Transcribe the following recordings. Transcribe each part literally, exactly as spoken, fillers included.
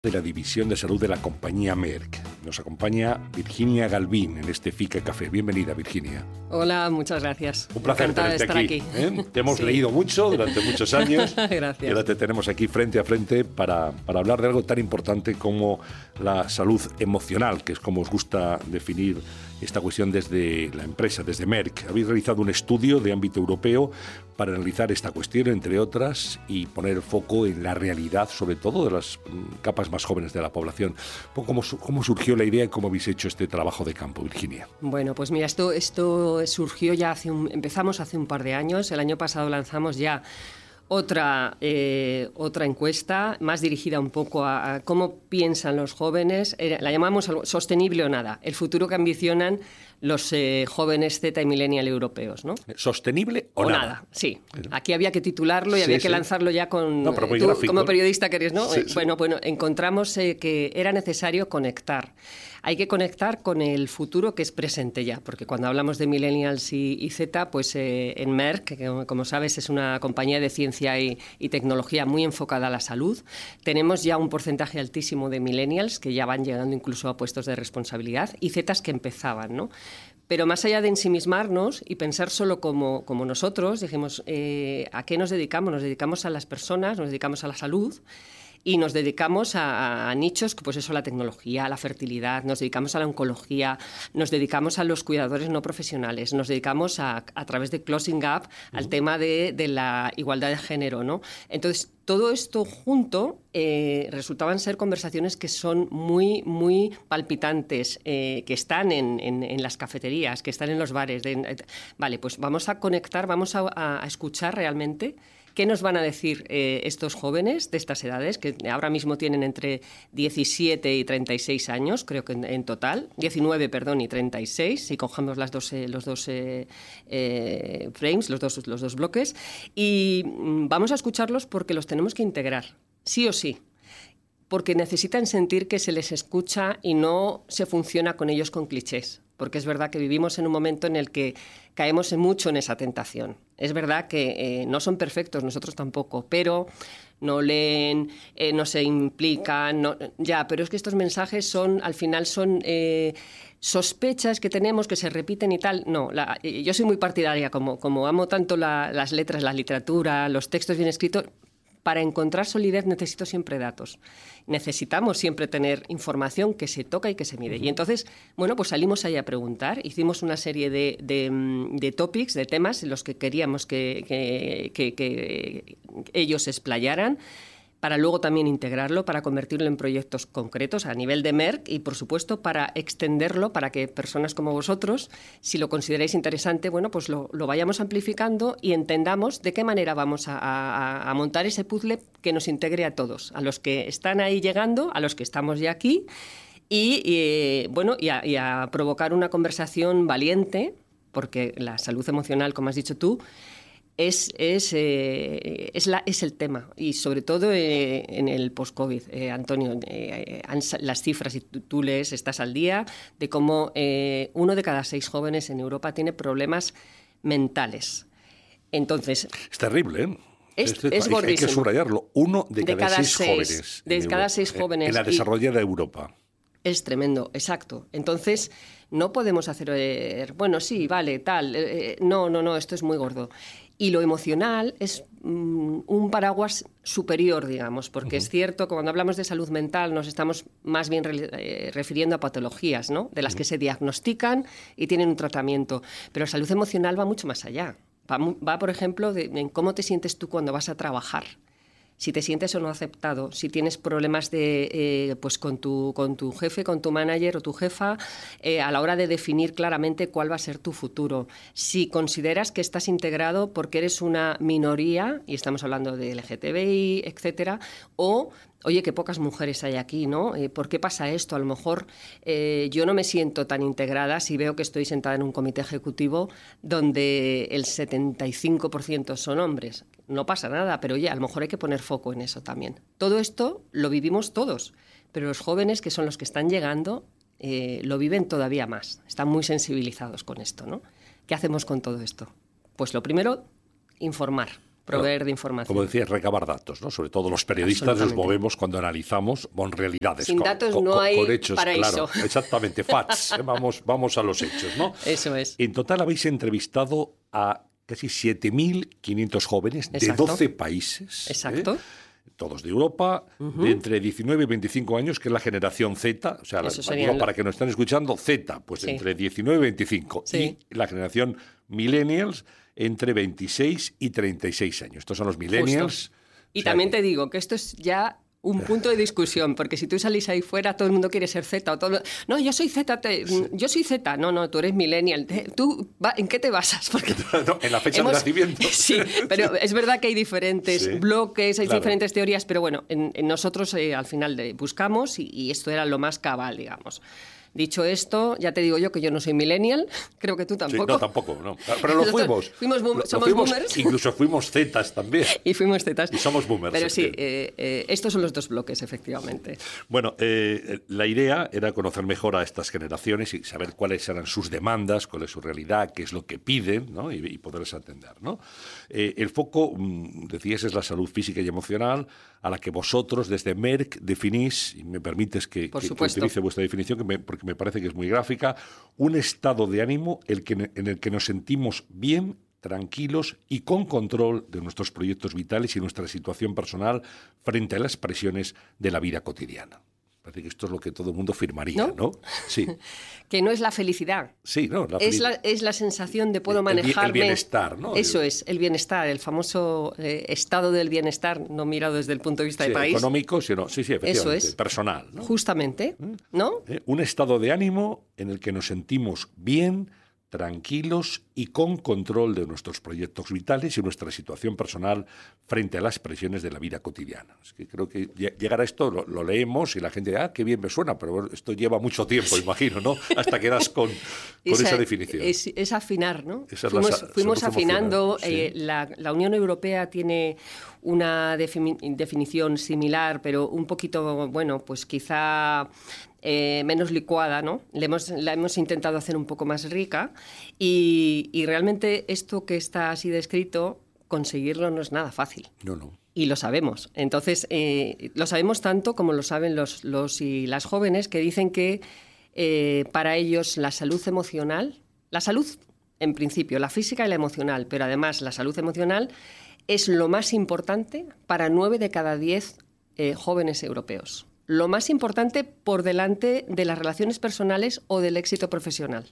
De la División de Salud de la compañía Merck. Nos acompaña Virginia Galvín en este F I C A Café. Bienvenida, Virginia. Hola, muchas gracias. Un placer Encantada tenerte de estar aquí. aquí. ¿eh? Te hemos Sí. leído mucho durante muchos años. Gracias. Y ahora te tenemos aquí frente a frente para, para hablar de algo tan importante como la salud emocional, que es como os gusta definir esta cuestión desde la empresa, desde Merck. Habéis realizado un estudio de ámbito europeo para analizar esta cuestión, entre otras, y poner foco en la realidad, sobre todo de las capas más jóvenes de la población. ¿Cómo, cómo surgió la idea y cómo habéis hecho este trabajo de campo, Virginia? Bueno, pues mira, esto, esto surgió ya hace un, empezamos hace un par de años. El año pasado lanzamos ya Otra, eh, otra encuesta más dirigida un poco a, a cómo piensan los jóvenes. Era, la llamamos algo, sostenible o nada, el futuro que ambicionan los eh, jóvenes Z y millennial europeos, ¿no? ¿Sostenible o, o nada? nada? Sí. Aquí había que titularlo y sí, había sí. que lanzarlo ya con... No, pero muy tú, gráfico. como periodista que eres, ¿no? Sí, Eh, sí. Bueno, bueno, encontramos eh, que era necesario conectar. Hay que conectar con el futuro que es presente ya, porque cuando hablamos de millennials y, y Z, pues eh, en Merck, que como sabes es una compañía de ciencia y, y tecnología muy enfocada a la salud, tenemos ya un porcentaje altísimo de millennials que ya van llegando incluso a puestos de responsabilidad y Zetas que empezaban, ¿no? Pero más allá de ensimismarnos y pensar solo como, como nosotros, dijimos, eh, ¿a qué nos dedicamos? Nos dedicamos a las personas, nos dedicamos a la salud y nos dedicamos a, a nichos, pues eso, la tecnología, la fertilidad, nos dedicamos a la oncología, nos dedicamos a los cuidadores no profesionales, nos dedicamos a, a través de Closing Gap al uh-huh. tema de, de la igualdad de género, ¿no? Entonces, todo esto junto eh, resultaban ser conversaciones que son muy, muy palpitantes, eh, que están en, en, en las cafeterías, que están en los bares. De, eh, vale, pues vamos a conectar, vamos a, a escuchar realmente qué nos van a decir eh, estos jóvenes de estas edades, que ahora mismo tienen entre diecisiete y treinta y seis años, creo que en, en total, diecinueve, perdón, y treinta y seis, si cogemos las dos, eh, los dos eh, eh, frames, los dos, los dos bloques, y mm, vamos a escucharlos porque los tenemos que integrar, sí o sí, porque necesitan sentir que se les escucha y no se funciona con ellos con clichés. Porque es verdad que vivimos en un momento en el que caemos mucho en esa tentación. Es verdad que eh, no son perfectos, nosotros tampoco, pero no leen, eh, no se implican, no, ya, pero es que estos mensajes son, al final son eh, sospechas que tenemos que se repiten y tal. No, la, yo soy muy partidaria, como, como amo tanto la, las letras, la literatura, los textos bien escritos. Para encontrar solidez necesito siempre datos. Necesitamos siempre tener información que se toca y que se mide. Uh-huh. Y entonces, bueno, pues salimos ahí a preguntar. Hicimos una serie de, de, de topics, de temas en los que queríamos que, que, que, que ellos se explayaran, para luego también integrarlo, para convertirlo en proyectos concretos a nivel de Merck y, por supuesto, para extenderlo, para que personas como vosotros, si lo consideráis interesante, bueno, pues lo, lo vayamos amplificando y entendamos de qué manera vamos a, a, a montar ese puzzle que nos integre a todos, a los que están ahí llegando, a los que estamos ya aquí y, y bueno, y a, y a provocar una conversación valiente, porque la salud emocional, como has dicho tú, Es, es, eh, es, la, es el tema y sobre todo eh, en el post-COVID, eh, Antonio, eh, las cifras, y tú, tú lees, estás al día de cómo eh, uno de cada seis jóvenes en Europa tiene problemas mentales. Entonces, es terrible, ¿eh? Es, es, es hay, hay que subrayarlo, uno de, de cada, cada seis, seis jóvenes. De cada seis jóvenes. En la desarrollada Europa. Es tremendo, exacto. Entonces, no podemos hacer, eh, bueno, sí, vale, tal, eh, no, no, no, esto es muy gordo. Y lo emocional es mm, un paraguas superior, digamos, porque uh-huh. es cierto que cuando hablamos de salud mental nos estamos más bien re, eh, refiriendo a patologías, ¿no? De las uh-huh. que se diagnostican y tienen un tratamiento. Pero la salud emocional va mucho más allá. Va, va por ejemplo, de, en cómo te sientes tú cuando vas a trabajar. Si te sientes o no aceptado, si tienes problemas de, eh, pues con, tu, con tu jefe, con tu manager o tu jefa, eh, a la hora de definir claramente cuál va a ser tu futuro. Si consideras que estás integrado porque eres una minoría, y estamos hablando de L G T B I, etcétera, o oye, qué pocas mujeres hay aquí, ¿no? Eh, ¿Por qué pasa esto? A lo mejor eh, yo no me siento tan integrada si veo que estoy sentada en un comité ejecutivo donde el setenta y cinco por ciento son hombres. No pasa nada, pero oye, a lo mejor hay que poner foco en eso también. Todo esto lo vivimos todos, pero los jóvenes, que son los que están llegando, eh, lo viven todavía más. Están muy sensibilizados con esto, ¿no? ¿Qué hacemos con todo esto? Pues lo primero, informar. proveer Pero, de información. Como decías, recabar datos, ¿no? Sobre todo los periodistas nos movemos cuando analizamos con realidades. Sin con, datos con, no hay con hechos, paraíso. Claro, exactamente, facts. ¿eh? Vamos, vamos a los hechos, ¿no? Eso es. En total habéis entrevistado a casi siete mil quinientos jóvenes Exacto. de doce países. Exacto. ¿eh? Todos de Europa, uh-huh. de entre diecinueve y veinticinco años, que es la generación Z, o sea, la, digo, para que nos están escuchando, Z, pues sí. entre diecinueve y veinticinco, sí. y la generación Millennials entre veintiséis y treinta y seis años. Estos son los Millennials. Justo. Y también que... te digo que esto es ya un punto de discusión, porque si tú salís ahí fuera, todo el mundo quiere ser Z. O todo... No, yo soy Z, te... sí. yo soy Z. No, no, tú eres millennial. ¿Tú ¿En qué te basas? Porque no, en la fecha hemos... de nacimiento. Sí, pero es verdad que hay diferentes sí. bloques, hay claro. diferentes teorías, pero bueno, en, en nosotros eh, al final de, buscamos y, y esto era lo más cabal, digamos. Dicho esto, ya te digo yo que yo no soy millennial, creo que tú tampoco. Sí, no, tampoco, no. Pero lo fuimos. fuimos boom, lo, somos lo fuimos, boomers. Incluso fuimos zetas también. Y fuimos zetas. Y somos boomers. Pero sí, eh, eh, estos son los dos bloques, efectivamente. Bueno, eh, la idea era conocer mejor a estas generaciones y saber cuáles eran sus demandas, cuál es su realidad, qué es lo que piden, ¿no? y, y poderles atender, ¿no? Eh, el foco, decías, es la salud física y emocional, a la que vosotros desde Merck definís, y me permites que, que, que utilice vuestra definición, que me, porque me parece que es muy gráfica, un estado de ánimo el que, en el que nos sentimos bien, tranquilos y con control de nuestros proyectos vitales y nuestra situación personal frente a las presiones de la vida cotidiana. Parece que esto es lo que todo el mundo firmaría, ¿no? ¿no? Sí. Que no es la felicidad. Sí, no. La es, la, es la sensación de puedo manejarme. El bienestar, ¿no? Eso es, el bienestar, el famoso eh, estado del bienestar, no mirado desde el punto de vista sí, de país. Económico, sino, sí, sí, efectivamente. Eso es. Personal, ¿no? Justamente, ¿no? ¿Eh? Un estado de ánimo en el que nos sentimos bien, tranquilos y con control de nuestros proyectos vitales y nuestra situación personal frente a las presiones de la vida cotidiana. Es que creo que llegar a esto lo, lo leemos y la gente, ah, qué bien me suena, pero esto lleva mucho tiempo, imagino, ¿no? Hasta que das con, con esa, esa definición. Es, es afinar, ¿no? Esa fuimos es la, fuimos afinando. Sí. Eh, la, la Unión Europea tiene una defini- definición similar, pero un poquito, bueno, pues quizá... Eh, menos licuada, ¿no? Le hemos, la hemos intentado hacer un poco más rica y, y realmente esto que está así descrito, conseguirlo no es nada fácil. No, no. Y lo sabemos. Entonces, eh, lo sabemos tanto como lo saben los, los y las jóvenes que dicen que eh, para ellos la salud emocional, la salud en principio, la física y la emocional, pero además la salud emocional es lo más importante para nueve de cada diez eh, jóvenes europeos. Lo más importante por delante de las relaciones personales o del éxito profesional.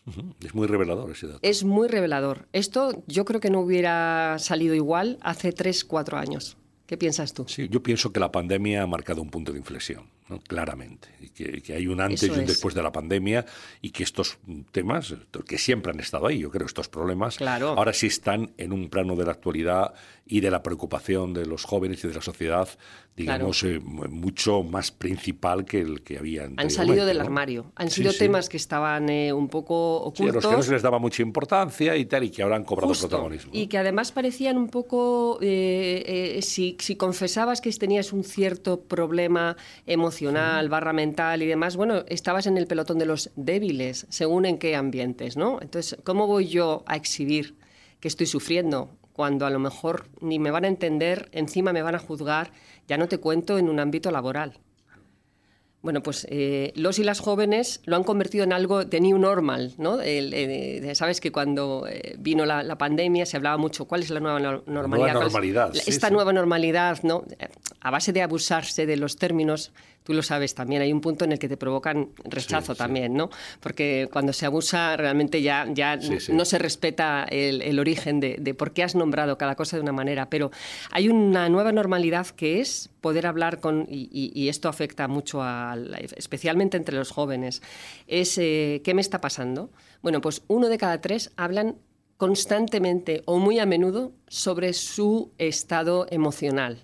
Es muy revelador ese dato. Es muy revelador. Esto yo creo que no hubiera salido igual hace tres, cuatro años. ¿Qué piensas tú? Sí, yo pienso que la pandemia ha marcado un punto de inflexión, ¿no? Claramente, y que, que hay un antes Eso y un es. después de la pandemia y que estos temas, que siempre han estado ahí, yo creo, estos problemas, claro. ahora sí están en un plano de la actualidad y de la preocupación de los jóvenes y de la sociedad, digamos, claro. eh, mucho más principal que el que había anteriormente. Han salido del ¿no? armario, han sí, sido sí. temas que estaban eh, un poco ocultos. Sí, a los que no se les daba mucha importancia y tal, y que ahora han cobrado Justo, protagonismo. Y que además parecían un poco, eh, eh, si, si confesabas que tenías un cierto problema emocional, sí. barra mental y demás, bueno, estabas en el pelotón de los débiles, según en qué ambientes, ¿no? Entonces, ¿cómo voy yo a exhibir que estoy sufriendo cuando a lo mejor ni me van a entender, encima me van a juzgar, ya no te cuento en un ámbito laboral? Bueno, pues eh, los y las jóvenes lo han convertido en algo de new normal, ¿no? El, eh, sabes que cuando eh, vino la, la pandemia se hablaba mucho, ¿cuál es la nueva no- normalidad? La nueva normalidad. Es, sí, esta sí. nueva normalidad, ¿no? A base de abusarse de los términos, tú lo sabes también, hay un punto en el que te provocan rechazo sí, también, sí. ¿no? Porque cuando se abusa realmente ya, ya sí, sí. no se respeta el, el origen de, de por qué has nombrado cada cosa de una manera, pero hay una nueva normalidad que es poder hablar con, y, y, y esto afecta mucho, a, especialmente entre los jóvenes, es eh, ¿qué me está pasando? Bueno, pues uno de cada tres hablan constantemente o muy a menudo sobre su estado emocional.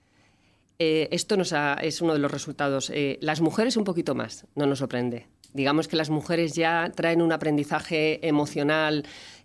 Eh, esto nos ha, es uno de los resultados. Eh, las mujeres un poquito más, no nos sorprende. Digamos que las mujeres ya traen un aprendizaje emocional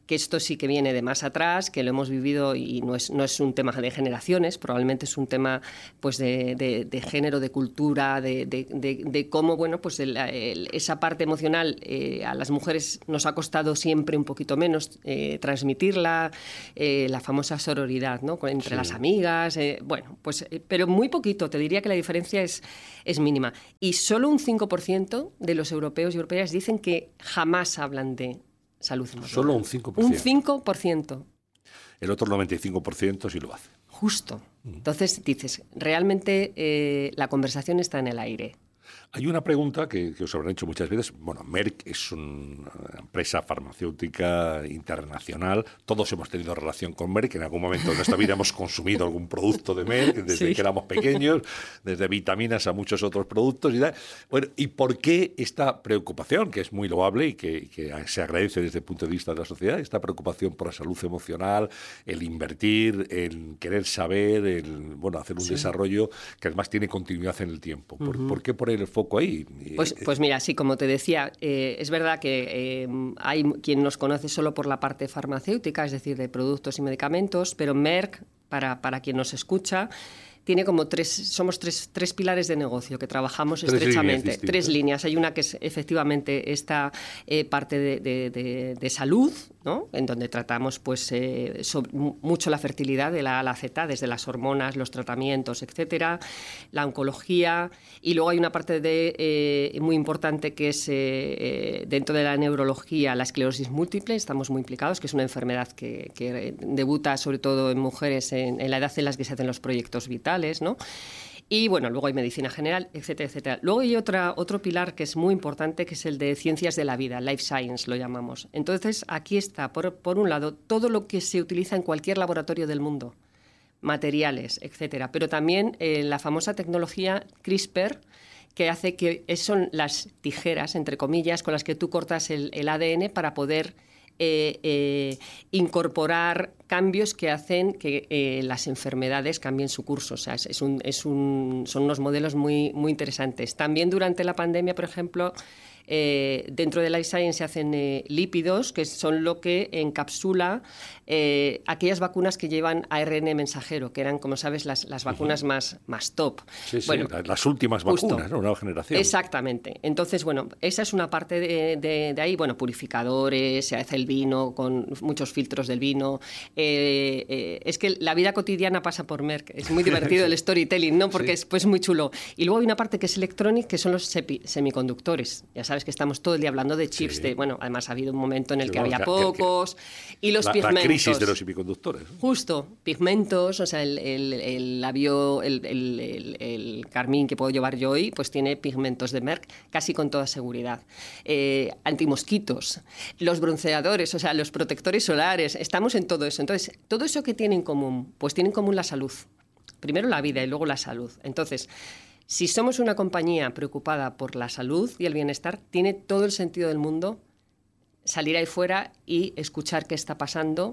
que esto sí que viene de más atrás, que lo hemos vivido y no es, no es un tema de generaciones, probablemente es un tema pues de, de, de género, de cultura, de, de, de, de cómo, bueno, pues el, el, esa parte emocional eh, a las mujeres nos ha costado siempre un poquito menos eh, transmitirla, eh, la famosa sororidad, ¿no? Entre sí. las amigas, eh, bueno, pues, eh, pero muy poquito, te diría que la diferencia es, es mínima. Y solo un cinco por ciento de los europeos y europeas dicen que jamás hablan de salud emocional. Solo un cinco por ciento. Un cinco por ciento. El otro noventa y cinco por ciento sí lo hace. Justo. Entonces dices, realmente eh, la conversación está en el aire. Hay una pregunta que, que os habrán hecho muchas veces. Bueno, Merck es una empresa farmacéutica internacional. Todos hemos tenido relación con Merck. En algún momento de nuestra vida hemos consumido algún producto de Merck, desde sí. que éramos pequeños, desde vitaminas a muchos otros productos y tal. Bueno, ¿y por qué esta preocupación, que es muy loable y que, que se agradece desde el punto de vista de la sociedad, esta preocupación por la salud emocional, el invertir, el querer saber, el bueno hacer un sí. desarrollo que además tiene continuidad en el tiempo? ¿Por, uh-huh. ¿por qué poner el foco ahí? Pues, pues mira, sí, como te decía, eh, es verdad que eh, hay quien nos conoce solo por la parte farmacéutica, es decir, de productos y medicamentos, pero Merck, para, para quien nos escucha, tiene como tres, somos tres, tres pilares de negocio que trabajamos tres estrechamente. Líneas tres líneas. Hay una que es efectivamente esta eh, parte de, de, de, de salud, ¿no? En donde tratamos pues, eh, sobre, mucho la fertilidad de la A a la Z, desde las hormonas, los tratamientos, etcétera, la oncología. Y luego hay una parte de, eh, muy importante que es eh, dentro de la neurología, la esclerosis múltiple. Estamos muy implicados, que es una enfermedad que, que debuta sobre todo en mujeres en, en la edad en la que se hacen los proyectos vitales, ¿no? Y bueno, luego hay medicina general, etcétera, etcétera. Luego hay otra, otro pilar que es muy importante, que es el de ciencias de la vida, life science lo llamamos. Entonces, aquí está, por, por un lado, todo lo que se utiliza en cualquier laboratorio del mundo, materiales, etcétera. Pero también eh, la famosa tecnología CRISPR, que hace que son las tijeras, entre comillas, con las que tú cortas el, el A D N para poder Eh, eh, incorporar cambios que hacen que eh, las enfermedades cambien su curso. O sea, es, es un, es un, son unos modelos muy, muy interesantes. También durante la pandemia, por ejemplo, eh, dentro de Life Science se hacen eh, lípidos, que son lo que encapsula eh, aquellas vacunas que llevan A R N mensajero, que eran, como sabes, las, las vacunas uh-huh. más, más top. Sí, sí, bueno, las últimas justo. vacunas, ¿no? Nueva generación. Exactamente. Entonces, bueno, esa es una parte de, de, de ahí. Bueno, purificadores, se hace el vino con muchos filtros del vino. Eh, eh, es que la vida cotidiana pasa por Merck. Es muy divertido el storytelling, ¿no? Porque sí. es pues, muy chulo. Y luego hay una parte que es electronic, que son los sepi- semiconductores. Ya sabes que estamos todo el día hablando de chips. Sí. De, bueno, además ha habido un momento en el sí, que bueno, había que, pocos. Que, que, y los la, pigmentos. La crisis de los semiconductores. Justo. Pigmentos, o sea, el, el, el labio, el, el, el, el carmín que puedo llevar yo hoy, pues tiene pigmentos de Merck casi con toda seguridad. Eh, antimosquitos, los bronceadores, o sea, los protectores solares. Estamos en todo eso. Entonces, todo eso que tiene en común, pues tiene en común la salud. Primero la vida y luego la salud. Entonces, si somos una compañía preocupada por la salud y el bienestar, tiene todo el sentido del mundo salir ahí fuera y escuchar qué está pasando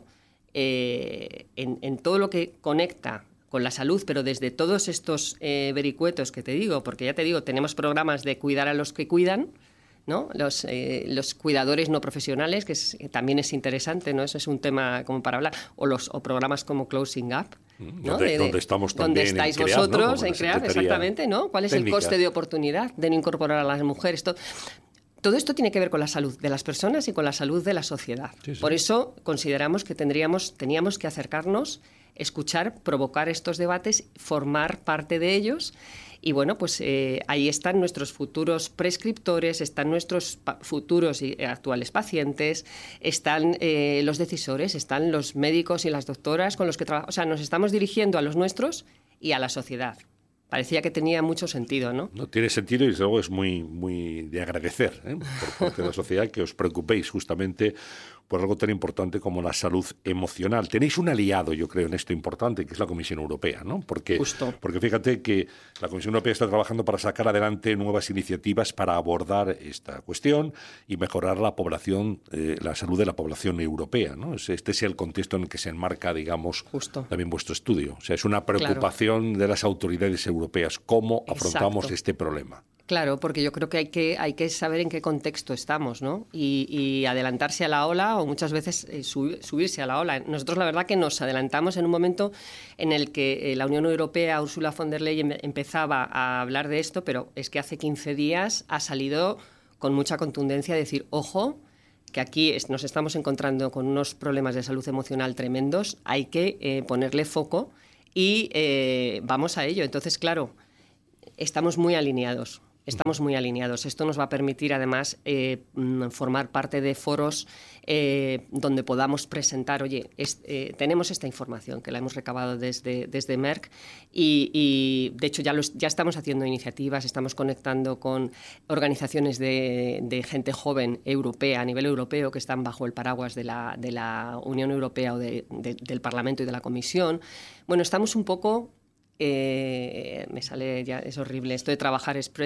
eh, en, en todo lo que conecta con la salud, pero desde todos estos eh, vericuetos que te digo, porque ya te digo, tenemos programas de cuidar a los que cuidan, ¿no? Los, eh, los cuidadores no profesionales, que, es, que también es interesante, ¿no? Eso es un tema como para hablar, o los o programas como Closing Up, ¿no? Donde, de, de, donde estamos también donde estáis en crear, vosotros ¿no? en crear, exactamente, ¿no? ¿Cuál es técnica. El coste de oportunidad de no incorporar a las mujeres? Todo, todo esto tiene que ver con la salud de las personas y con la salud de la sociedad. Sí, sí. Por eso consideramos que tendríamos, teníamos que acercarnos, escuchar, provocar estos debates, formar parte de ellos. Y bueno, pues eh, ahí están nuestros futuros prescriptores, están nuestros pa- futuros y actuales pacientes, están eh, los decisores, están los médicos y las doctoras con los que trabajamos. O sea, nos estamos dirigiendo a los nuestros y a la sociedad. Parecía que tenía mucho sentido, ¿no? No tiene sentido y luego es muy, muy de agradecer, ¿eh? Por parte de la sociedad que os preocupéis justamente por algo tan importante como la salud emocional. Tenéis un aliado, yo creo, en esto importante, que es la Comisión Europea, ¿no? Porque, Justo. porque fíjate que la Comisión Europea está trabajando para sacar adelante nuevas iniciativas para abordar esta cuestión y mejorar la población, eh, la salud de la población europea, ¿no? Este es el contexto en el que se enmarca, digamos, Justo. también vuestro estudio. O sea, es una preocupación claro. de las autoridades europeas. ¿Cómo afrontamos Exacto. este problema? Claro, porque yo creo que hay que, hay que saber en qué contexto estamos, ¿no? Y, y adelantarse a la ola o muchas veces eh, sub, subirse a la ola. Nosotros la verdad que nos adelantamos en un momento en el que eh, la Unión Europea, Ursula von der Leyen, empezaba a hablar de esto, pero es que hace quince días ha salido con mucha contundencia a decir, ojo, que aquí nos estamos encontrando con unos problemas de salud emocional tremendos, hay que eh, ponerle foco y eh, vamos a ello. Entonces, claro, estamos muy alineados. Estamos muy alineados. Esto nos va a permitir, además, eh, formar parte de foros eh, donde podamos presentar, oye, es, eh, tenemos esta información que la hemos recabado desde, desde Merck y, y, de hecho, ya, los, ya estamos haciendo iniciativas, estamos conectando con organizaciones de, de gente joven europea, a nivel europeo, que están bajo el paraguas de la, de la Unión Europea o de, de, del Parlamento y de la Comisión. Bueno, estamos un poco... Eh, me sale ya, es horrible esto de trabajar es,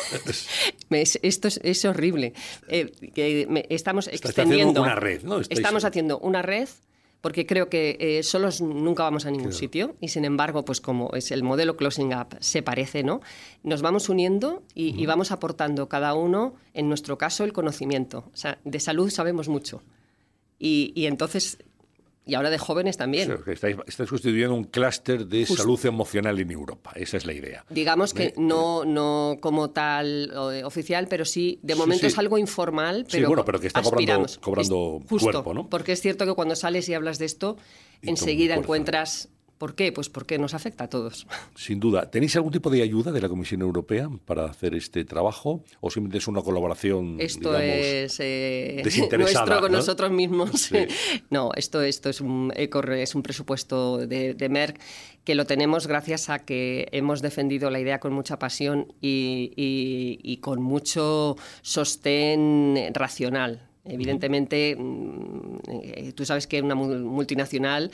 es esto es, es horrible eh, que me, estamos Estás extendiendo una red, ¿no? Estáis... estamos haciendo una red porque creo que eh, solos nunca vamos a ningún claro. sitio y sin embargo pues como es el modelo Closing Up se parece, ¿no? Nos vamos uniendo y, uh-huh. y vamos aportando cada uno, en nuestro caso, el conocimiento. O sea, de salud sabemos mucho y, y entonces y ahora de jóvenes también. Sí, estáis, estáis constituyendo un clúster de Justo. salud emocional en Europa. Esa es la idea. Digamos que no, no como tal eh, oficial, pero sí, de momento sí, sí. es algo informal, pero sí, bueno, pero que está aspiramos. cobrando, cobrando Justo, cuerpo, ¿no? Porque es cierto que cuando sales y hablas de esto, y enseguida encuentras... ¿Por qué? Pues porque nos afecta a todos. Sin duda. ¿Tenéis algún tipo de ayuda de la Comisión Europea para hacer este trabajo? ¿O simplemente es una colaboración, esto digamos, es eh, desinteresada, nuestro con ¿no? nosotros mismos? Sí. No, esto, esto es, un, es un presupuesto de, de Merck que lo tenemos gracias a que hemos defendido la idea con mucha pasión y, y, y con mucho sostén racional. Evidentemente, tú sabes que una multinacional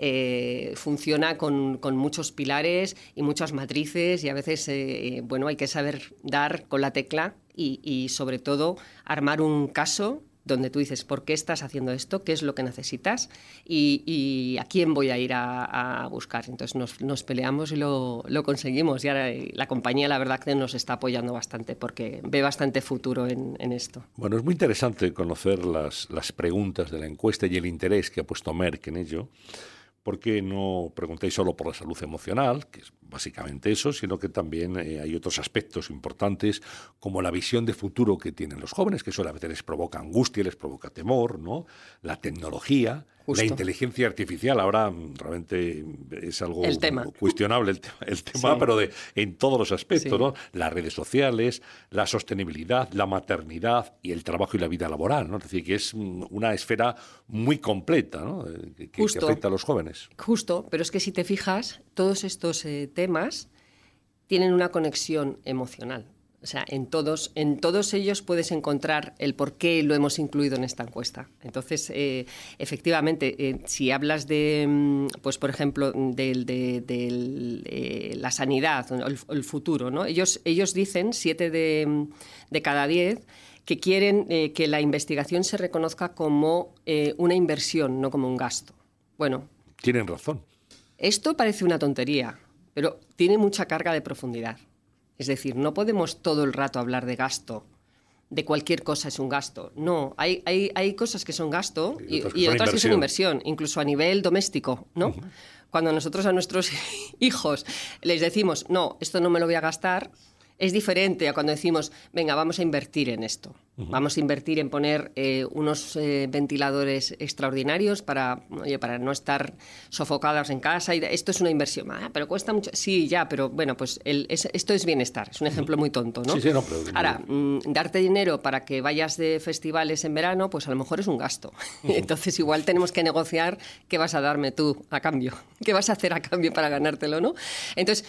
eh, funciona con, con muchos pilares y muchas matrices y a veces eh, bueno, hay que saber dar con la tecla y, y sobre todo armar un caso donde tú dices, ¿por qué estás haciendo esto? ¿Qué es lo que necesitas? Y, y a quién voy a ir a, a buscar. Entonces nos, nos peleamos y lo, lo conseguimos. Y ahora la compañía, la verdad, que nos está apoyando bastante porque ve bastante futuro en, en esto. Bueno, es muy interesante conocer las, las preguntas de la encuesta y el interés que ha puesto Merck en ello. Porque no preguntéis solo por la salud emocional, que es básicamente eso, sino que también eh, hay otros aspectos importantes como la visión de futuro que tienen los jóvenes, que eso a veces les provoca angustia, les provoca temor, ¿no? La tecnología, Justo. la inteligencia artificial, ahora realmente es algo el tema. cuestionable el, te- el tema, sí. pero de, en todos los aspectos, sí. ¿no? Las redes sociales, la sostenibilidad, la maternidad y el trabajo y la vida laboral, ¿no? Es decir, que es una esfera muy completa, ¿no? que, que afecta a los jóvenes. Justo, pero es que si te fijas, todos estos eh, temas tienen una conexión emocional. O sea, en todos, en todos ellos puedes encontrar el por qué lo hemos incluido en esta encuesta. Entonces, eh, efectivamente, eh, si hablas de, pues por ejemplo, de, de, de eh, la sanidad, el, el futuro, ¿no? Ellos, ellos dicen, siete de, de cada diez, que quieren eh, que la investigación se reconozca como eh, una inversión, no como un gasto. Bueno, tienen razón. Esto parece una tontería, pero tiene mucha carga de profundidad. Es decir, no podemos todo el rato hablar de gasto, de cualquier cosa es un gasto. No, hay, hay, hay cosas que son gasto y, y, otras, que, y son otras que son inversión, incluso a nivel doméstico, ¿no? Uh-huh. Cuando nosotros a nuestros hijos les decimos, no, esto no me lo voy a gastar, es diferente a cuando decimos, venga, vamos a invertir en esto. Uh-huh. Vamos a invertir en poner eh, unos eh, ventiladores extraordinarios para, oye, para no estar sofocados en casa. Y esto es una inversión. Ah, pero cuesta mucho. Sí, ya, pero bueno, pues el, es, esto es bienestar. Es un ejemplo muy tonto, ¿no? Sí, sí, no, pero... Ahora, mmm, darte dinero para que vayas de festivales en verano, pues a lo mejor es un gasto. Uh-huh. Entonces igual tenemos que negociar qué vas a darme tú a cambio. ¿Qué vas a hacer a cambio para ganártelo, no? Entonces...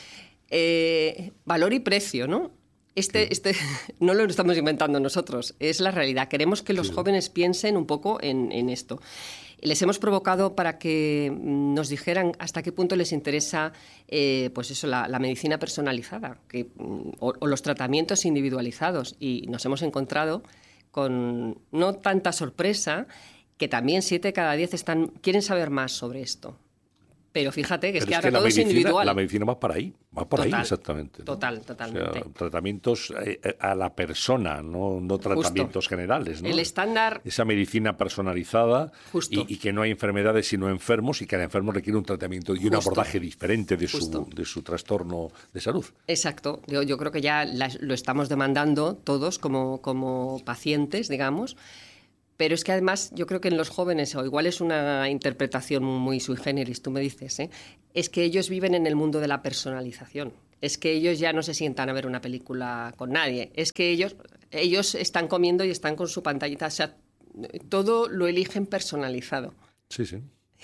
Eh, valor y precio, ¿no? Este, sí. este no lo estamos inventando nosotros, es la realidad. Queremos que los sí. jóvenes piensen un poco en, en esto. Les hemos provocado para que nos dijeran hasta qué punto les interesa eh, pues eso, la, la medicina personalizada que, o, o los tratamientos individualizados. Y nos hemos encontrado con no tanta sorpresa, que también siete cada diez están, quieren saber más sobre esto. Pero fíjate que es Pero que es ahora que la todo es medicina, individual. la medicina va para ahí, va para Total, ahí exactamente, ¿no? Total, totalmente. O sea, tratamientos eh, a la persona, no, no tratamientos Justo. generales, ¿no? El estándar... Esa medicina personalizada Justo. y, y que no hay enfermedades sino enfermos y cada enfermo requiere un tratamiento y un Justo. abordaje diferente de Justo. su, de su trastorno de salud. Exacto. Yo, yo creo que ya la, lo estamos demandando todos como, como pacientes, digamos. Pero es que además yo creo que en los jóvenes, o igual es una interpretación muy sui generis, tú me dices, ¿eh? Es que ellos viven en el mundo de la personalización. Es que ellos ya no se sientan a ver una película con nadie. Es que ellos, ellos están comiendo y están con su pantallita. O sea, todo lo eligen personalizado. Sí, sí.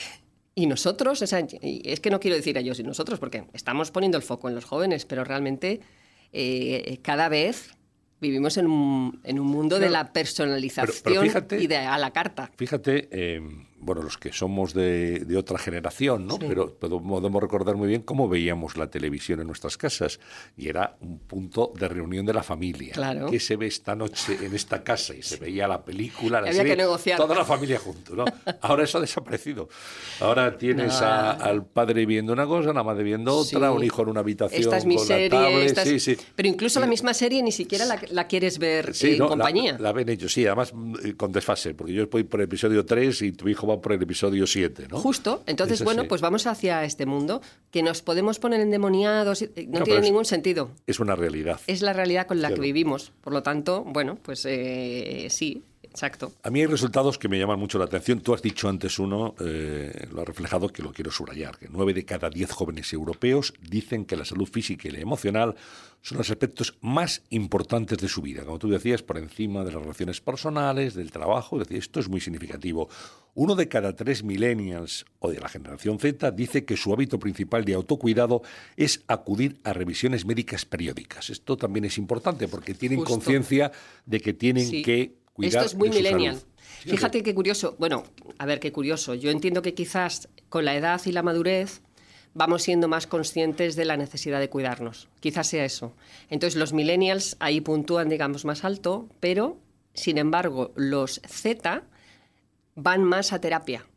Y nosotros, o sea, es que no quiero decir ellos y nosotros, porque estamos poniendo el foco en los jóvenes, pero realmente eh, cada vez... Vivimos en un, en un mundo claro, de la personalización pero, pero fíjate, y de a la carta. Fíjate, eh, bueno, los que somos de, de otra generación, ¿no? Sí. Pero podemos recordar muy bien cómo veíamos la televisión en nuestras casas. Y era un punto de reunión de la familia. Claro. ¿Qué se ve esta noche en esta casa? Y se veía la película, la Había serie, que negociar. Toda la familia junto, ¿no? Ahora eso ha desaparecido. Ahora tienes no. a, al padre viendo una cosa, la madre viendo otra, sí. un hijo en una habitación esta es mi con serie, la tablet. Esta es... Sí, sí. Pero incluso sí. la misma serie ni siquiera la, la quieres ver sí, en no, compañía. La, la ven ellos, sí, además con desfase, porque yo voy por el episodio tres y tu hijo va por el episodio siete, ¿no? Justo, entonces, Eso bueno, sí. pues vamos hacia este mundo, que nos podemos poner endemoniados, no, no tiene ningún es, sentido. Es una realidad. Es la realidad con la claro. que vivimos, por lo tanto, bueno, pues eh, sí, exacto. A mí hay resultados que me llaman mucho la atención. Tú has dicho antes uno, eh, lo has reflejado, que lo quiero subrayar, que nueve de cada diez jóvenes europeos dicen que la salud física y la emocional son los aspectos más importantes de su vida. Como tú decías, por encima de las relaciones personales, del trabajo, decía, esto es muy significativo. Uno de cada tres millennials o de la generación Z dice que su hábito principal de autocuidado es acudir a revisiones médicas periódicas. Esto también es importante porque tienen Justo. conciencia de que tienen sí. que cuidar Esto es muy de su millennial. salud. Sí, Fíjate qué curioso. Bueno, a ver, qué curioso. Yo entiendo que quizás con la edad y la madurez vamos siendo más conscientes de la necesidad de cuidarnos. Quizás sea eso. Entonces, los millennials ahí puntúan, digamos, más alto, pero, sin embargo, los Z van más a terapia.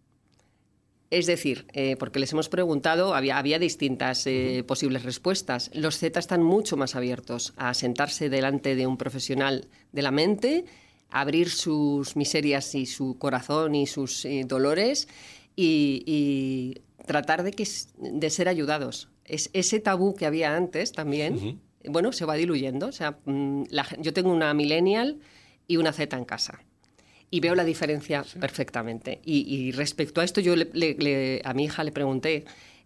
Es decir, eh, porque les hemos preguntado, había, había distintas eh, uh-huh. posibles respuestas. Los Z están mucho más abiertos a sentarse delante de un profesional de la mente, abrir sus miserias y su corazón y sus eh, dolores y, y tratar de, que, de ser ayudados. Es, ese tabú que había antes también, uh-huh. bueno, se va diluyendo. O sea, la, yo tengo una millennial y una Z en casa. Y veo la diferencia sí. perfectamente. Y, y respecto a esto, yo le, le, le, a mi hija le pregunté,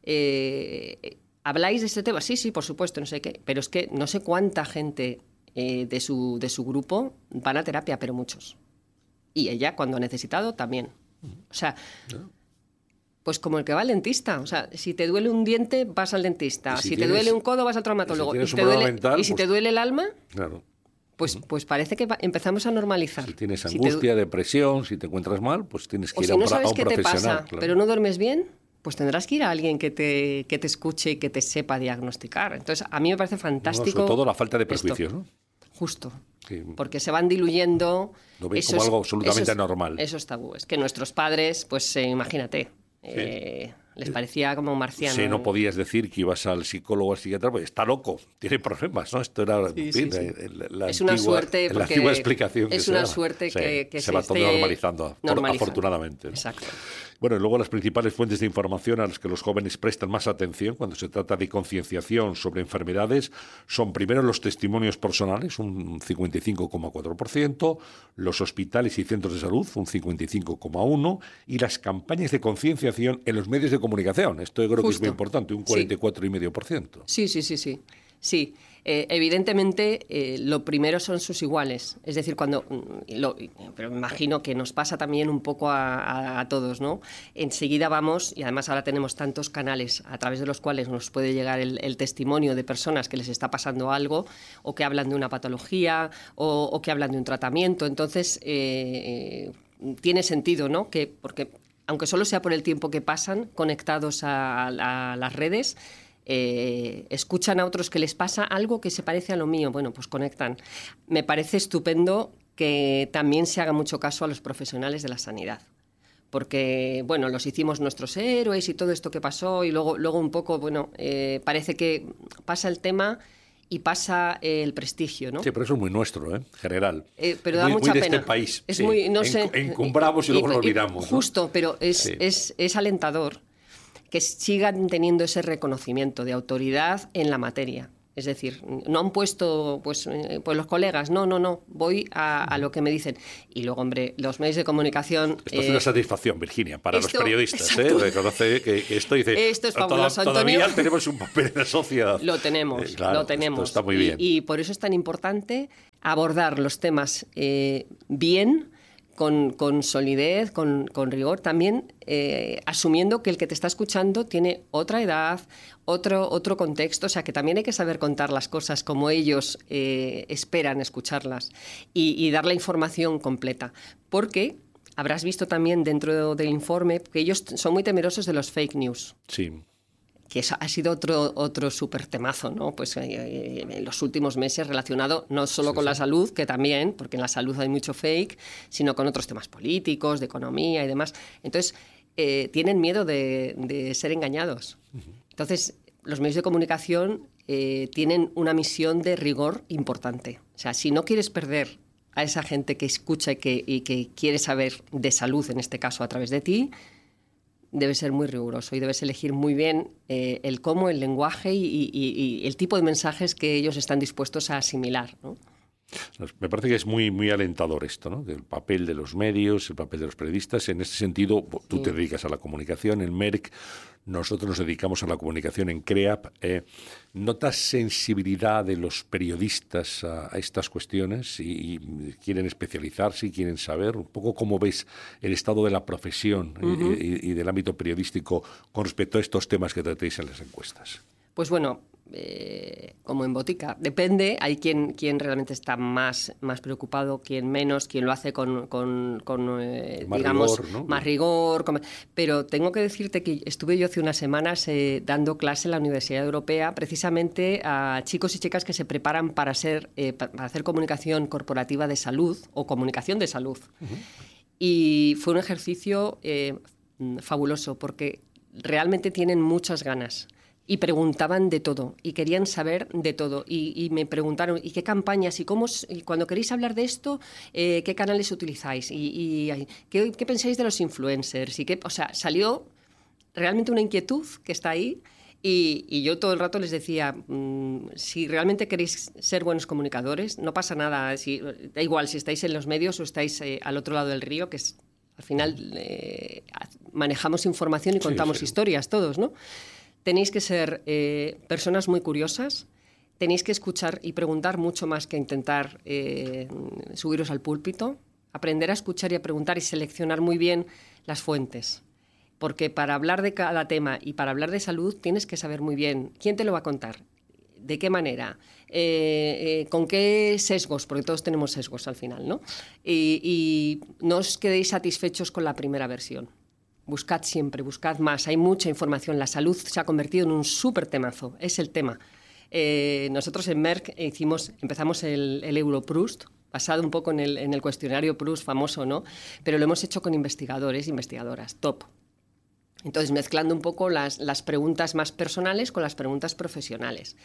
eh, ¿habláis de este tema? Sí, sí, por supuesto, no sé qué. Pero es que no sé cuánta gente eh, de, su, de su grupo van a terapia, pero muchos. Y ella, cuando ha necesitado, también. O sea, no. pues como el que va al dentista. O sea, si te duele un diente, vas al dentista. Si, si tienes, te duele un codo, vas al traumatólogo. Si y, te duele, mental, y si pues, te duele el alma... Claro. Pues, pues parece que empezamos a normalizar. Si tienes angustia, si te... depresión, si te encuentras mal, pues tienes que o ir si a un, no sabes a un qué profesional. Te pasa, claro. pero no duermes bien, pues tendrás que ir a alguien que te, que te escuche y que te sepa diagnosticar. Entonces, a mí me parece fantástico. No, sobre todo la falta de prejuicios, esto. ¿no? Justo. Sí. Porque se van diluyendo. Lo ven como algo absolutamente esos, normal. Esos tabúes. Que nuestros padres, pues eh, imagínate, sí. eh, les parecía como marciano. Sí, no podías decir que ibas al psicólogo o al psiquiatra, pues está loco, tiene problemas, ¿no? Esto era sí, en sí, fin, sí. La, la es antigua, una suerte la antigua explicación que es se una da. suerte sí, que, que se, se va todo normalizando, normalizando, afortunadamente. ¿no? Exacto. Bueno, y luego las principales fuentes de información a las que los jóvenes prestan más atención cuando se trata de concienciación sobre enfermedades son primero los testimonios personales, un cincuenta y cinco coma cuatro por ciento, los hospitales y centros de salud, un cincuenta y cinco coma uno por ciento, y las campañas de concienciación en los medios de comunicación. Esto yo creo Justo. que es muy importante, un cuarenta y cuatro coma cinco por ciento. Sí, sí, sí, sí. Sí, eh, evidentemente eh, lo primero son sus iguales, es decir, cuando, lo, pero me imagino que nos pasa también un poco a, a, a todos, ¿no? Enseguida vamos, y además ahora tenemos tantos canales a través de los cuales nos puede llegar el, el testimonio de personas que les está pasando algo, o que hablan de una patología, o, o que hablan de un tratamiento, entonces eh, eh, tiene sentido, ¿no? Que, porque aunque solo sea por el tiempo que pasan conectados a, a, a las redes, Eh, escuchan a otros que les pasa algo que se parece a lo mío, bueno, pues conectan. Me parece estupendo que también se haga mucho caso a los profesionales de la sanidad, porque, bueno, los hicimos nuestros héroes y todo esto que pasó, y luego, luego un poco, bueno, eh, parece que pasa el tema y pasa eh, el prestigio, ¿no? Sí, pero eso es muy nuestro, ¿eh? General. Eh, pero da muy, mucha muy de pena. este país. Es sí. muy, no En, sé, encumbramos y, y luego lo olvidamos. Justo, ¿no? pero es, sí. es, es alentador que sigan teniendo ese reconocimiento de autoridad en la materia. Es decir, no han puesto, pues, pues los colegas, no, no, no, voy a, a lo que me dicen. Y luego, hombre, los medios de comunicación... Esto eh, es una satisfacción, Virginia, para esto, los periodistas, ¿eh? Reconoce que, que esto dice... Esto es fabuloso, Toda, Antonio. Todavía tenemos un papel en la sociedad. Lo tenemos, eh, claro, lo tenemos. Esto está muy bien. Y, y por eso es tan importante abordar los temas eh, bien, Con, con solidez, con, con rigor, también eh, asumiendo que el que te está escuchando tiene otra edad, otro, otro contexto, o sea que también hay que saber contar las cosas como ellos eh, esperan escucharlas y, y dar la información completa, porque habrás visto también dentro del informe que ellos son muy temerosos de los fake news. Sí. Que eso ha sido otro, otro súper temazo, ¿no? Pues eh, en los últimos meses relacionado no solo sí, con sí. la salud, que también, porque en la salud hay mucho fake, sino con otros temas políticos, de economía y demás. Entonces, eh, tienen miedo de, de ser engañados. Uh-huh. Entonces, los medios de comunicación eh, tienen una misión de rigor importante. O sea, si no quieres perder a esa gente que escucha y que, y que quiere saber de salud, en este caso a través de ti, debes ser muy riguroso y debes elegir muy bien eh, el cómo, el lenguaje y, y, y el tipo de mensajes que ellos están dispuestos a asimilar, ¿no? Me parece que es muy, muy alentador esto, ¿no? El papel de los medios, el papel de los periodistas. En este sentido, tú sí. te dedicas a la comunicación en Merck, nosotros nos dedicamos a la comunicación en CREAP. Eh, ¿Notas sensibilidad de los periodistas a, a estas cuestiones y, y quieren especializarse y quieren saber un poco cómo ves el estado de la profesión uh-huh. y, y, y del ámbito periodístico con respecto a estos temas que tratéis en las encuestas? Pues bueno, eh, como en botica, depende. Hay quien, quien realmente está más, más preocupado, quien menos, quien lo hace con, con, con eh, más digamos, rigor, ¿no? más rigor. Con... Pero tengo que decirte que estuve yo hace unas semanas eh, dando clase en la Universidad Europea precisamente a chicos y chicas que se preparan para, ser, eh, para hacer comunicación corporativa de salud o comunicación de salud. Uh-huh. Y fue un ejercicio eh, fabuloso porque realmente tienen muchas ganas. Y preguntaban de todo, y querían saber de todo. Y, y me preguntaron, ¿y qué campañas? ¿Y cómo, y cuando queréis hablar de esto, eh, qué canales utilizáis? ¿Y, y ¿qué, qué pensáis de los influencers? Y qué, o sea, salió realmente una inquietud que está ahí. Y, y yo todo el rato les decía, mmm, si realmente queréis ser buenos comunicadores, no pasa nada. Si, da igual si estáis en los medios o estáis eh, al otro lado del río, que es, al final eh, manejamos información y contamos sí, sí. historias todos, ¿no? Tenéis que ser eh, personas muy curiosas, tenéis que escuchar y preguntar mucho más que intentar eh, subiros al púlpito, aprender a escuchar y a preguntar y seleccionar muy bien las fuentes. Porque para hablar de cada tema y para hablar de salud tienes que saber muy bien quién te lo va a contar, de qué manera, eh, eh, con qué sesgos, porque todos tenemos sesgos al final, ¿no? Y, y no os quedéis satisfechos con la primera versión. Buscad siempre, buscad más. Hay mucha información. La salud se ha convertido en un súper temazo. Es el tema. Eh, nosotros en Merck hicimos, empezamos el, el Europroust, basado un poco en el, en el cuestionario Proust famoso, ¿no? Pero lo hemos hecho con investigadores e investigadoras, top. Entonces, mezclando un poco las, las preguntas más personales con las preguntas profesionales.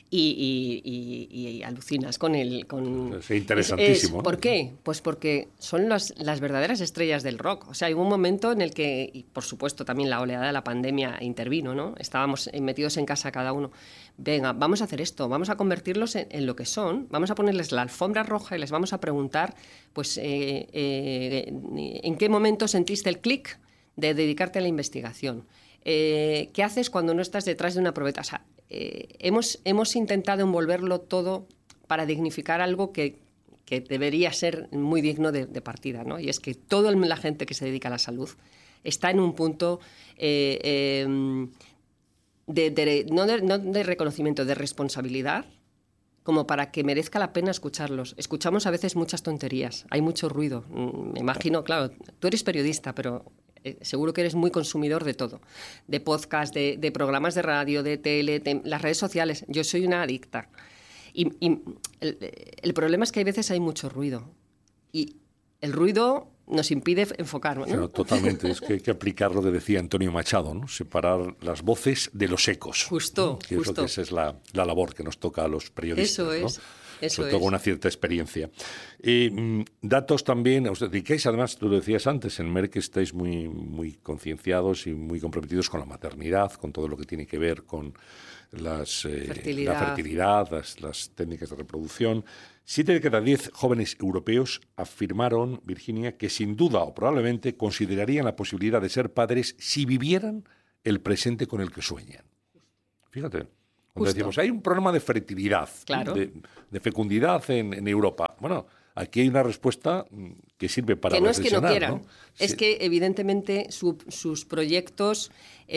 Y, y, y, y alucinas con el... Con, es interesantísimo. Es, es, ¿Por qué? Pues porque son las, las verdaderas estrellas del rock. O sea, hay un momento en el que, y por supuesto también la oleada de la pandemia intervino, ¿no? Estábamos metidos en casa cada uno. Venga, vamos a hacer esto, vamos a convertirlos en, en lo que son, vamos a ponerles la alfombra roja y les vamos a preguntar, pues, eh, eh, ¿en qué momento sentiste el clic de dedicarte a la investigación? Eh, ¿Qué haces cuando no estás detrás de una probeta? O sea, eh, hemos, hemos intentado envolverlo todo para dignificar algo que, que debería ser muy digno de, de partida, ¿no? Y es que toda la gente que se dedica a la salud está en un punto eh, eh, de, de, no, de, no de reconocimiento, de responsabilidad, como para que merezca la pena escucharlos. Escuchamos a veces muchas tonterías, hay mucho ruido. Me imagino, claro, tú eres periodista, pero... seguro que eres muy consumidor de todo, de podcast, de, de programas de radio, de tele, de las redes sociales. Yo soy una adicta. Y, y el, el problema es que hay veces hay mucho ruido. Y el ruido nos impide enfocar, ¿no? Claro, totalmente. Es que hay que aplicar lo que decía Antonio Machado, ¿no? Separar las voces de los ecos. Justo, ¿no? Que justo. Es lo que esa es la, la labor que nos toca a los periodistas. Eso es. ¿no? Eso Sobre todo es. con una cierta experiencia. Eh, datos también, os dedicáis, además, tú lo decías antes, en Merck estáis muy, muy concienciados y muy comprometidos con la maternidad, con todo lo que tiene que ver con las, eh, fertilidad. la fertilidad, las, las técnicas de reproducción. Siete de cada diez jóvenes europeos afirmaron, Virginia, que sin duda o probablemente considerarían la posibilidad de ser padres si vivieran el presente con el que sueñan. Fíjate. Cuando decimos, hay un problema de fertilidad, claro. de, de fecundidad en, en Europa. Bueno, aquí hay una respuesta que sirve para que no es que no quieran, ¿no? es sí. que evidentemente su, sus proyectos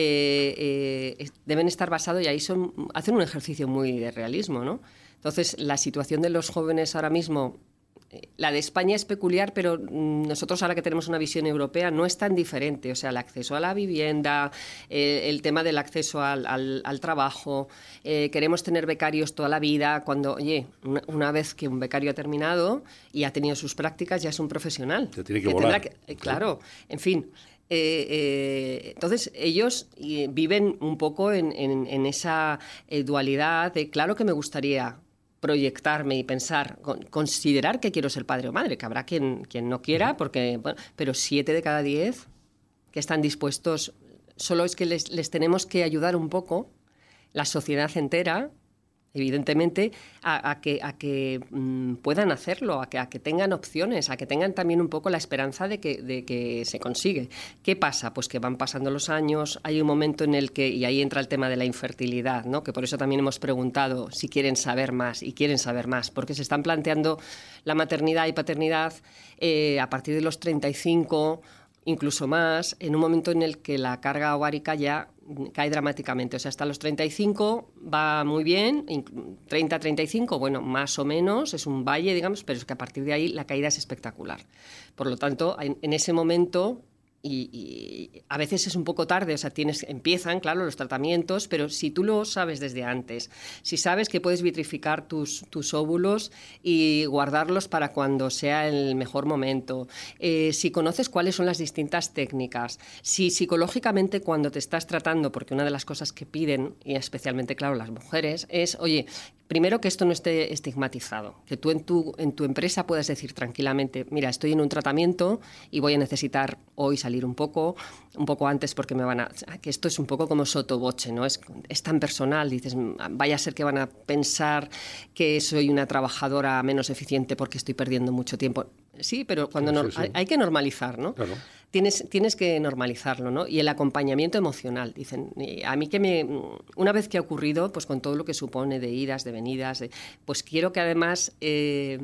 eh, eh, deben estar basados, y ahí son, hacen un ejercicio muy de realismo, ¿no? Entonces, la situación de los jóvenes ahora mismo, la de España es peculiar, pero nosotros ahora que tenemos una visión europea no es tan diferente. O sea, el acceso a la vivienda, eh, el tema del acceso al, al, al trabajo, eh, queremos tener becarios toda la vida, cuando, oye, una, una vez que un becario ha terminado y ha tenido sus prácticas, ya es un profesional. Se tiene que, que volar. Que, eh, claro, en fin. Eh, eh, entonces, ellos eh, viven un poco en, en, en esa eh, dualidad de, claro que me gustaría proyectarme y pensar, con, considerar que quiero ser padre o madre, que habrá quien, quien no quiera, porque, bueno, pero siete de cada diez que están dispuestos, solo es que les, les tenemos que ayudar un poco, la sociedad entera, evidentemente, a, a que, a que mmm, puedan hacerlo, a que, a que tengan opciones, a que tengan también un poco la esperanza de que, de que se consigue. ¿Qué pasa? Pues que van pasando los años, hay un momento en el que, y ahí entra el tema de la infertilidad, ¿no? Que por eso también hemos preguntado si quieren saber más, y quieren saber más, porque se están planteando la maternidad y paternidad eh, a partir de los treinta y cinco, incluso más, en un momento en el que la carga ovárica ya cae dramáticamente. O sea, hasta los treinta y cinco va muy bien, treinta a treinta y cinco, bueno, más o menos, es un valle, digamos, pero es que a partir de ahí la caída es espectacular. Por lo tanto, en, en ese momento, y, y a veces es un poco tarde, o sea, tienes, empiezan, claro, los tratamientos, pero si tú lo sabes desde antes, si sabes que puedes vitrificar tus, tus óvulos y guardarlos para cuando sea el mejor momento, eh, si conoces cuáles son las distintas técnicas, si psicológicamente cuando te estás tratando, porque una de las cosas que piden, y especialmente, claro, las mujeres, es, oye, primero que esto no esté estigmatizado, que tú en tu, en tu empresa puedas decir tranquilamente, mira, estoy en un tratamiento y voy a necesitar hoy salir un poco, un poco antes porque me van a... que esto es un poco como sottovoce, ¿no? Es, es tan personal, dices, vaya a ser que van a pensar que soy una trabajadora menos eficiente porque estoy perdiendo mucho tiempo. Sí, pero cuando sí, no, sí, sí. Hay, hay que normalizar, ¿no? Claro. Tienes, tienes que normalizarlo, ¿no? Y el acompañamiento emocional, dicen. A mí que me... Una vez que ha ocurrido, pues con todo lo que supone de idas, de venidas, de, pues quiero que además eh,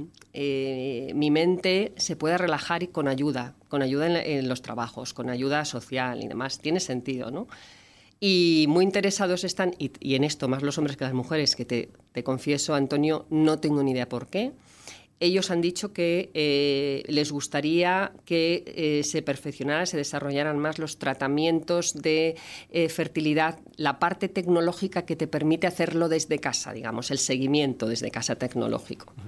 eh, mi mente se pueda relajar y con ayuda, con ayuda en, en los trabajos, con ayuda social y demás. Tiene sentido, ¿no? Y muy interesados están, y, y en esto más los hombres que las mujeres, que te, te confieso, Antonio, no tengo ni idea por qué. Ellos han dicho que eh, les gustaría que eh, se perfeccionaran, se desarrollaran más los tratamientos de eh, fertilidad, la parte tecnológica que te permite hacerlo desde casa, digamos, el seguimiento desde casa tecnológico. Uh-huh.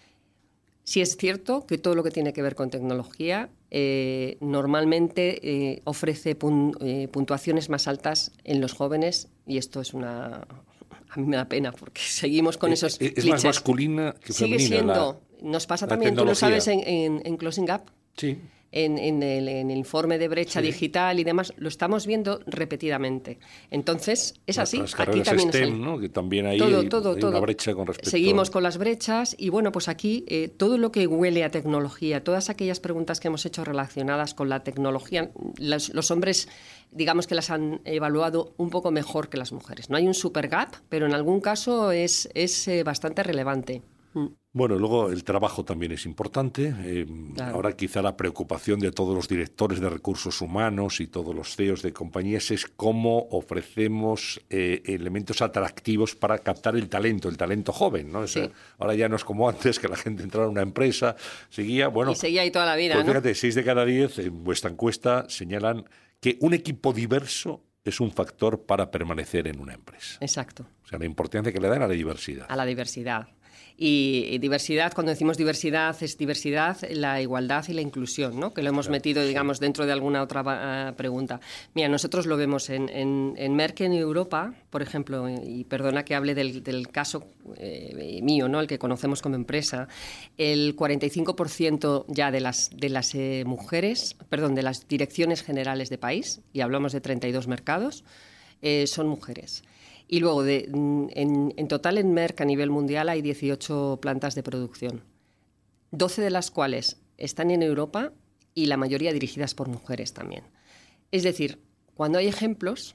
Sí es cierto que todo lo que tiene que ver con tecnología eh, normalmente eh, ofrece pun- eh, puntuaciones más altas en los jóvenes, y esto es una... A mí me da pena porque seguimos con esos Es, es clichés. más masculina que femenina. Sigue siendo... La... Nos pasa también, tú lo sabes, en, en, en Closing Gap, sí. en, en, el, en el informe de brecha sí. digital y demás, lo estamos viendo repetidamente. Entonces, es así. Las aquí también STEM, es ¿no? Que también hay, todo, hay, todo, hay todo. una brecha con respecto Seguimos a... con las brechas y, bueno, pues aquí eh, todo lo que huele a tecnología, todas aquellas preguntas que hemos hecho relacionadas con la tecnología, los, los hombres, digamos que las han evaluado un poco mejor que las mujeres. No hay un super gap, pero en algún caso es, es eh, bastante relevante. Bueno, luego el trabajo también es importante. Eh, claro. Ahora quizá la preocupación de todos los directores de recursos humanos y todos los C E Os de compañías es cómo ofrecemos eh, elementos atractivos para captar el talento, el talento joven, ¿no? O sea, sí. Ahora ya no es como antes, que la gente entraba a una empresa, seguía, bueno... Y seguía ahí toda la vida, pues ¿no? Fíjate, seis de cada diez en vuestra encuesta señalan que un equipo diverso es un factor para permanecer en una empresa. Exacto. O sea, la importancia que le dan a la diversidad. A la diversidad. Y, y diversidad, cuando decimos diversidad, es diversidad, la igualdad y la inclusión, ¿no? Que lo hemos claro, metido, digamos, sí. dentro de alguna otra uh, pregunta. Mira, nosotros lo vemos en, en, en Merck en Europa, por ejemplo, y perdona que hable del, del caso eh, mío, ¿no? El que conocemos como empresa, el cuarenta y cinco por ciento ya de las, de las eh, mujeres, perdón, de las direcciones generales de país, y hablamos de treinta y dos mercados, eh, son mujeres. Y luego, de, en, en total en Merck a nivel mundial hay dieciocho plantas de producción, doce de las cuales están en Europa y la mayoría dirigidas por mujeres también. Es decir, cuando hay ejemplos,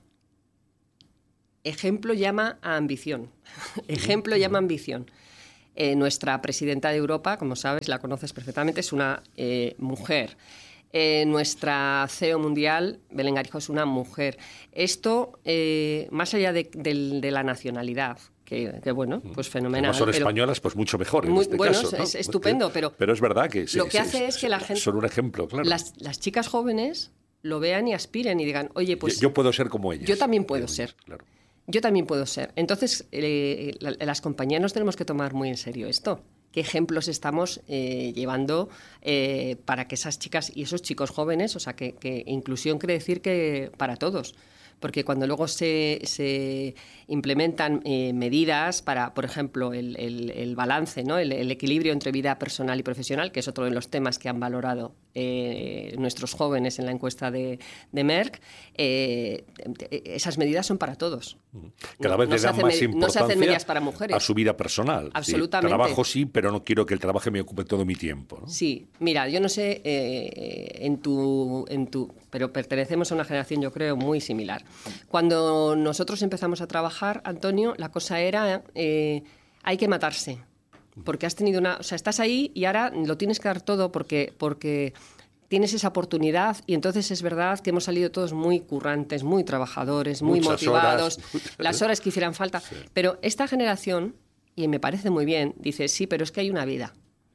ejemplo llama a ambición. Ejemplo llama a ambición. Eh, nuestra presidenta de Europa, como sabes, la conoces perfectamente, es una eh, mujer. Eh, nuestra C E O mundial, Belén Garijo, es una mujer. Esto, eh, más allá de, de, de la nacionalidad, que, que bueno, pues fenomenal. Como son pero, españolas, pues mucho mejor en muy, este bueno, caso, ¿no? Es estupendo, pero... Pero es verdad que... Sí, lo que sí, hace sí, es que la gente... Son un ejemplo, claro. Las, las chicas jóvenes lo vean y aspiren y digan, oye, pues... Yo, yo puedo ser como ellas. Yo también puedo ser. Claro. Yo también puedo ser. Entonces, eh, la, las compañías nos tenemos que tomar muy en serio esto. ¿Qué ejemplos estamos eh, llevando eh, para que esas chicas y esos chicos jóvenes, o sea, que, que inclusión quiere decir que para todos? Porque cuando luego se, se implementan eh, medidas para, por ejemplo, el, el, el balance, ¿no? el, el equilibrio entre vida personal y profesional, que es otro de los temas que han valorado eh, nuestros jóvenes en la encuesta de, de Merck, eh, esas medidas son para todos. Cada vez no, le dan no más me, importancia no se hacen medidas para mujeres. A su vida personal. Absolutamente. Sí, trabajo sí, pero no quiero que el trabajo me ocupe todo mi tiempo, ¿no? Sí, mira, yo no sé eh, en tu, en tu, pero pertenecemos a una generación, yo creo, muy similar. Cuando nosotros empezamos a trabajar, Antonio, la cosa era eh, hay que matarse, porque has tenido una, o sea, estás ahí y ahora lo tienes que dar todo porque porque tienes esa oportunidad y entonces es verdad que hemos salido todos muy currantes, muy trabajadores, muy Muchas motivados, horas. Las horas que hicieran falta, sí. Pero esta generación, y me parece muy bien, dice, sí, pero es que hay una vida.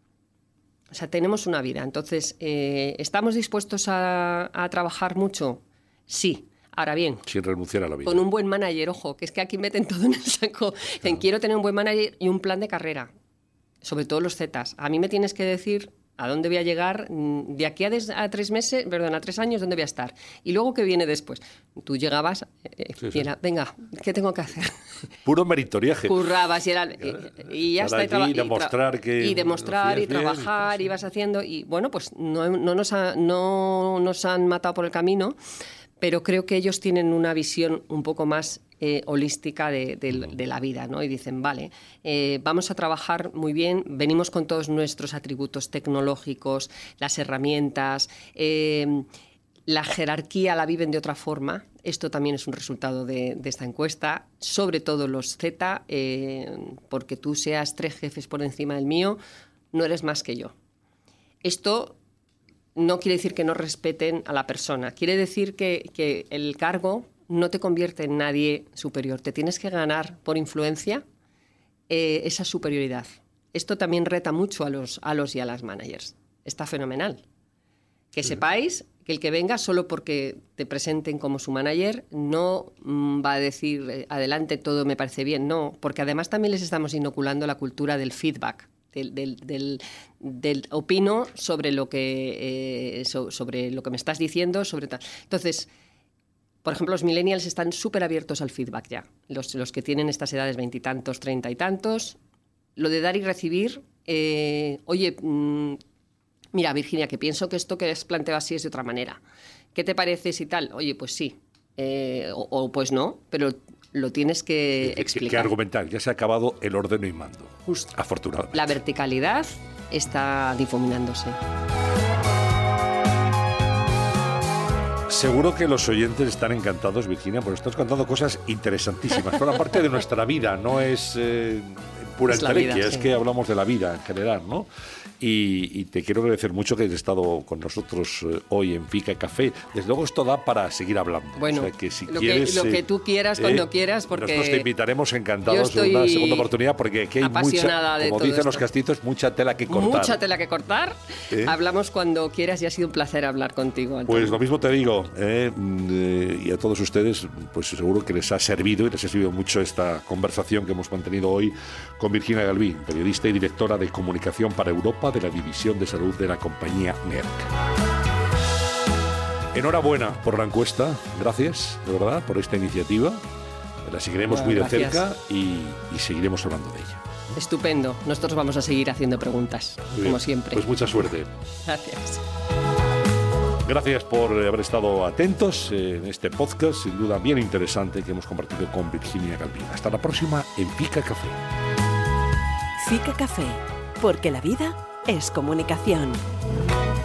O sea, tenemos una vida. Entonces, eh, ¿estamos dispuestos a, a trabajar mucho? Sí. Ahora bien, sin renunciar a la vida. Con un buen manager, ojo, que es que aquí meten todo en el saco. Dicen, claro. Quiero tener un buen manager y un plan de carrera, sobre todo los Zetas. A mí me tienes que decir a dónde voy a llegar de aquí a, des, a tres meses, perdón, a tres años, dónde voy a estar. Y luego, ¿qué viene después? Tú llegabas eh, sí, sí. y era, venga, ¿qué tengo que hacer? Puro meritoriaje. Currabas y, era, y, y ya está. Y, traba, y demostrar que... Y demostrar y trabajar, y ibas haciendo. Y bueno, pues no, no, nos ha, no nos han matado por el camino, pero creo que ellos tienen una visión un poco más eh, holística de, de, de la vida, ¿no? Y dicen, vale, eh, vamos a trabajar muy bien, venimos con todos nuestros atributos tecnológicos, las herramientas, eh, la jerarquía la viven de otra forma. Esto también es un resultado de, de esta encuesta, sobre todo los Z, eh, porque tú seas tres jefes por encima del mío, no eres más que yo. Esto no quiere decir que no respeten a la persona, quiere decir que, que el cargo no te convierte en nadie superior, te tienes que ganar por influencia eh, esa superioridad. Esto también reta mucho a los, a los y a las managers. Está fenomenal. Que sí. Sepáis que el que venga solo porque te presenten como su manager no mm, va a decir eh, adelante, todo me parece bien, no, porque además también les estamos inoculando la cultura del feedback. Del, del, del, del opino sobre lo que eh, so, sobre lo que me estás diciendo, sobre tal. Entonces, por ejemplo, los millennials están súper abiertos al feedback ya. Los, los que tienen estas edades veintitantos, treinta y tantos, lo de dar y recibir, eh, oye, mmm, mira, Virginia, que pienso que esto que has planteado así es de otra manera. ¿Qué te parece si tal? Oye, pues sí. Eh, o, o pues no, pero lo tienes que explicar. Que argumentar, ya se ha acabado el ordeno y mando. Justo. Afortunadamente. La verticalidad está difuminándose. Seguro que los oyentes están encantados, Virginia, porque estás contando cosas interesantísimas. Forma parte de nuestra vida, no es eh, pura entelequia, es sí. que hablamos de la vida en general, ¿no? Y, y te quiero agradecer mucho que hayas estado con nosotros eh, hoy en Fica y Café. Desde luego esto da para seguir hablando. Bueno, o sea, que si lo, quieres, que, lo que tú quieras, eh, cuando quieras, porque nosotros te invitaremos encantados a una segunda oportunidad, porque aquí hay mucha, como dicen los castizos, mucha tela que cortar. Mucha tela que cortar. ¿Eh? Hablamos cuando quieras y ha sido un placer hablar contigo, Antonio. Pues lo mismo te digo, eh, y a todos ustedes, pues seguro que les ha servido y les ha servido mucho esta conversación que hemos mantenido hoy con con Virginia Galví, periodista y directora de comunicación para Europa de la División de Salud de la compañía Merck. Enhorabuena por la encuesta, gracias, de verdad, por esta iniciativa. La seguiremos bueno, muy de gracias. cerca y, y seguiremos hablando de ella. Estupendo, nosotros vamos a seguir haciendo preguntas, como siempre. Pues mucha suerte. Gracias. Gracias por haber estado atentos en este podcast, sin duda bien interesante, que hemos compartido con Virginia Galví. Hasta la próxima en Fica Café. Fica Café, porque la vida es comunicación.